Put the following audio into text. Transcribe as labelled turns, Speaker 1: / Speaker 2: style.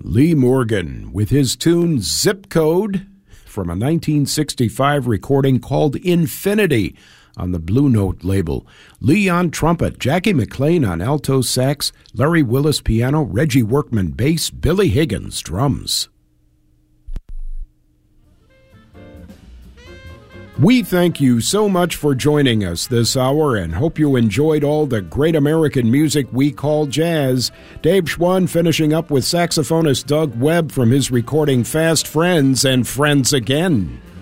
Speaker 1: Lee Morgan with his tune Zip Code from a 1965 recording called Infinity on the Blue Note label. Lee on trumpet, Jackie McLean on alto sax, Larry Willis piano, Reggie Workman bass, Billy Higgins drums. We thank you so much for joining us this hour and hope you enjoyed all the great American music we call jazz. Dave Schwann finishing up with saxophonist Doug Webb from his recording Fast Friends and Friends Again.